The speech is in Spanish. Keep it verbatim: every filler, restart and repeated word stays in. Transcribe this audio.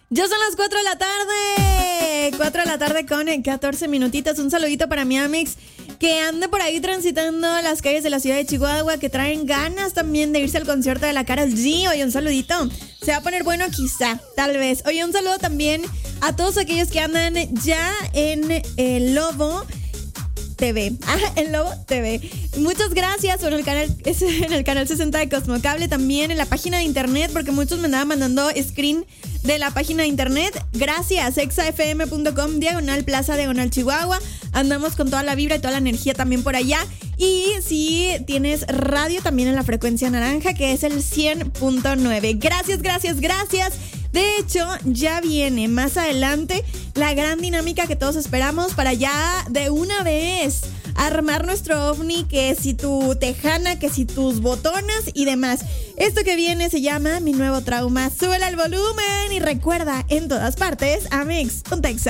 Ya son las cuatro de la tarde. cuatro de la tarde con catorce minutitos. Un saludito para mi Amix que anda por ahí transitando las calles de la ciudad de Chihuahua, que traen ganas también de irse al concierto de la Karol G. Oye, un saludito. Se va a poner bueno quizá, tal vez. Oye, un saludo también a todos aquellos que andan ya en el Lobo T V. Ah, en Lobo T V. Muchas gracias. En el canal, es en el canal sesenta de Cosmocable, también en la página de internet, porque muchos me andaban mandando screen de la página de internet. Gracias, exafm punto com, diagonal Plaza, diagonal Chihuahua. Andamos con toda la vibra y toda la energía también por allá. Y si tienes radio, también en la frecuencia naranja, que es el cien punto nueve. Gracias, gracias, gracias. De hecho, ya viene más adelante la gran dinámica que todos esperamos para ya de una vez armar nuestro ovni, que si tu tejana, que si tus botonas y demás. Esto que viene se llama Mi Nuevo Trauma. Súbele al volumen y recuerda, en todas partes, Amix, Pontexa.